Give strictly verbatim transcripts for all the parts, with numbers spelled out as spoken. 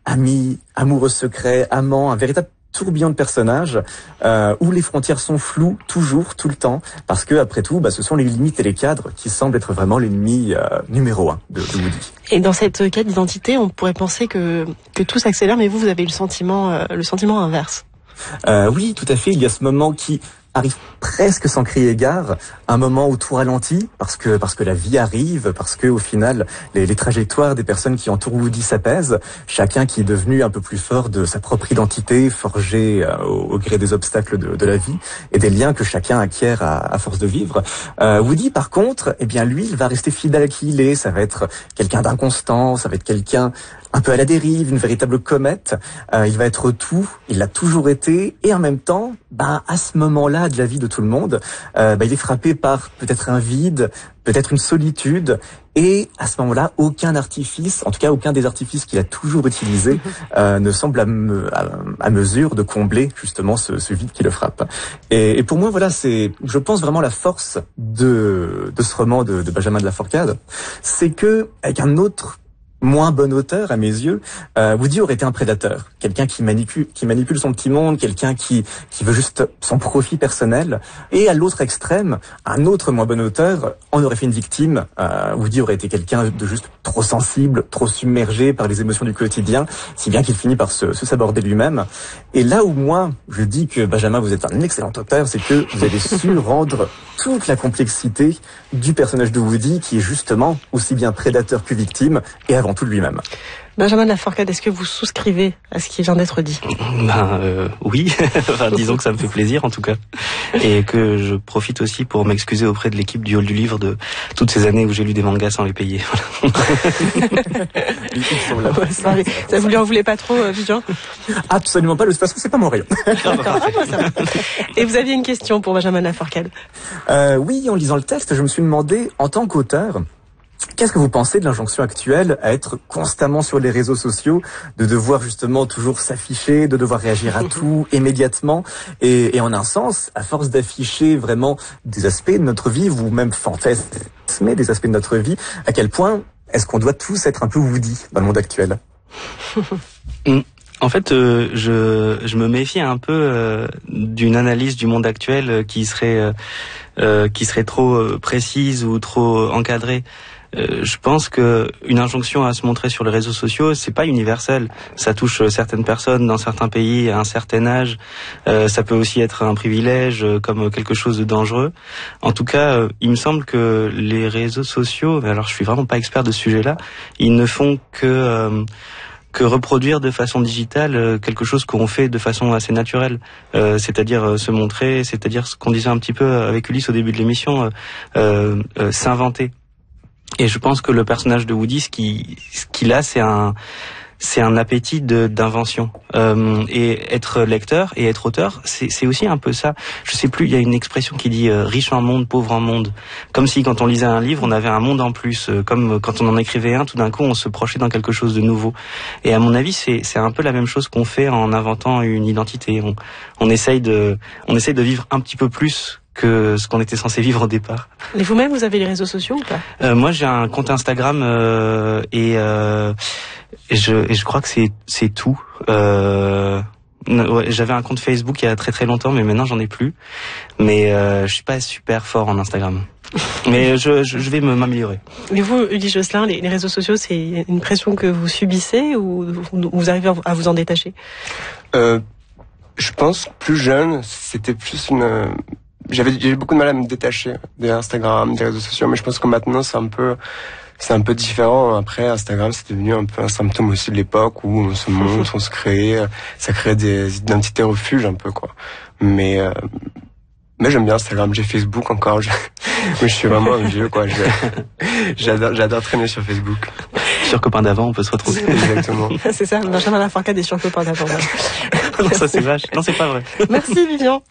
amis, amoureux secrets, amants, un véritable tourbillon de personnages euh, où les frontières sont floues toujours, tout le temps, parce que après tout, bah, ce sont les limites et les cadres qui semblent être vraiment l'ennemi euh, numéro un de, de Woody. Et dans cette quête d'identité, on pourrait penser que que tout s'accélère, mais vous, vous avez le sentiment euh, le sentiment inverse. Euh, oui, tout à fait. Il y a ce moment qui arrive presque sans crier gare, un moment où tout ralentit parce que parce que la vie arrive, parce que au final les, les trajectoires des personnes qui entourent Woody s'apaisent, chacun qui est devenu un peu plus fort de sa propre identité, forgé euh, au, au gré des obstacles de, de la vie et des liens que chacun acquiert à, à force de vivre. Euh, Woody, par contre, eh bien lui, il va rester fidèle à qui il est. Ça va être quelqu'un d'inconstant, ça va être quelqu'un un peu à la dérive, une véritable comète. Euh, il va être tout, il l'a toujours été, et en même temps, bah, à ce moment-là de la vie de tout le monde, euh, bah, il est frappé par peut-être un vide, peut-être une solitude, et à ce moment-là, aucun artifice, en tout cas aucun des artifices qu'il a toujours utilisés, euh, ne semble à, me, à, à mesure de combler justement ce, ce vide qui le frappe. Et, et pour moi, voilà, c'est, je pense vraiment la force de, de ce roman de, de Benjamin de la Forcade, c'est que avec un autre moins bon auteur à mes yeux, euh, Woody aurait été un prédateur, quelqu'un qui manipule, qui manipule son petit monde, quelqu'un qui qui veut juste son profit personnel. Et à l'autre extrême, un autre moins bon auteur en aurait fait une victime. Euh, Woody aurait été quelqu'un de juste trop sensible, trop submergé par les émotions du quotidien, si bien qu'il finit par se, se saborder lui-même. Et là où moi je dis que Benjamin, vous êtes un excellent auteur, c'est que vous avez su rendre toute la complexité du personnage de Woody, qui est justement aussi bien prédateur que victime, et avant tout lui-même. Benjamin de la Forcade, est-ce que vous souscrivez à ce qui vient d'être dit? Ben euh, oui, enfin, disons que ça me fait plaisir en tout cas, et que je profite aussi pour m'excuser auprès de l'équipe du Hall du Livre de toutes ces années où j'ai lu des mangas sans les payer. Ça, ça vous lui en voulez pas trop, euh, Vivian? Absolument pas, de toute façon c'est pas mon rayon. D'accord. Ah, bon, ça va. Et vous aviez une question pour Benjamin de la Forcade? euh, Oui, en lisant le texte, je me suis demandé, en tant qu'auteur, qu'est-ce que vous pensez de l'injonction actuelle à être constamment sur les réseaux sociaux, de devoir justement toujours s'afficher, de devoir réagir à tout immédiatement, et, et en un sens, à force d'afficher vraiment des aspects de notre vie, ou même fantasmer des aspects de notre vie, à quel point est-ce qu'on doit tous être un peu Woody dans le monde actuel? En fait, euh, je, je me méfie un peu euh, d'une analyse du monde actuel euh, qui serait euh, euh, qui serait trop euh, précise ou trop encadrée. Euh, je pense que une injonction à se montrer sur les réseaux sociaux, c'est pas universel. Ça touche certaines personnes dans certains pays à un certain âge. Euh, ça peut aussi être un privilège, euh, comme quelque chose de dangereux. En tout cas, euh, il me semble que les réseaux sociaux, alors je suis vraiment pas expert de ce sujet-là, ils ne font que euh, que reproduire de façon digitale euh, quelque chose qu'on fait de façon assez naturelle, euh, c'est-à-dire euh, se montrer, c'est-à-dire ce qu'on disait un petit peu avec Ulysse au début de l'émission, euh, euh, euh, s'inventer. Et je pense que le personnage de Woody, ce qui, ce qu'il a, c'est un, c'est un appétit de, d'invention. Euh, et être lecteur et être auteur, c'est, c'est aussi un peu ça. Je sais plus, il y a une expression qui dit euh, riche en monde, pauvre en monde. Comme si quand on lisait un livre, on avait un monde en plus. Euh, comme quand on en écrivait un, tout d'un coup, on se projetait dans quelque chose de nouveau. Et à mon avis, c'est, c'est un peu la même chose qu'on fait en inventant une identité. On, on essaye de, on essaye de vivre un petit peu plus que ce qu'on était censé vivre au départ. Et vous-même, vous avez les réseaux sociaux ou pas? euh, Moi, j'ai un compte Instagram euh, et, euh, et, je, et je crois que c'est, c'est tout. Euh, ouais, j'avais un compte Facebook il y a très très longtemps, mais maintenant j'en ai plus. Mais euh, je suis pas super fort en Instagram. Mais je, je, je vais me, m'améliorer. Mais vous, Ulysse Josselin, les, les réseaux sociaux, c'est une pression que vous subissez ou vous arrivez à vous en détacher? euh, Je pense plus jeune, c'était plus une... J'avais, j'ai eu beaucoup de mal à me détacher des Instagram, des réseaux sociaux, mais je pense que maintenant c'est un peu, c'est un peu différent. Après, Instagram, c'est devenu un peu un symptôme aussi de l'époque où on se montre, on se crée, ça crée des identités refuges un peu, quoi. Mais, euh, mais j'aime bien Instagram, j'ai Facebook encore, je, mais je suis vraiment un vieux, quoi. Je, j'adore, j'adore traîner sur Facebook. Sur Copain d'avant, on peut se retrouver. Exactement. C'est ça, Benjamin de la Forcade est sur Copain d'avant. Non, ça c'est vache. Non, c'est pas vrai. Merci Vivian.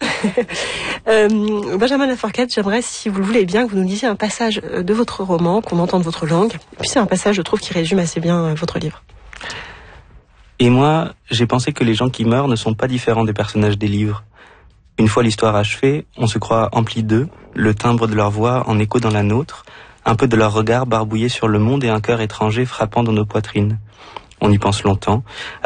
Euh, Benjamin de la Forcade, j'aimerais, si vous le voulez bien, que vous nous disiez un passage de votre roman, qu'on entende votre langue. Et puis c'est un passage, je trouve, qui résume assez bien votre livre. Et moi, j'ai pensé que les gens qui meurent ne sont pas différents des personnages des livres. Une fois l'histoire achevée, on se croit empli d'eux, le timbre de leur voix en écho dans la nôtre, un peu de leur regard barbouillé sur le monde et un cœur étranger frappant dans nos poitrines. On y pense longtemps,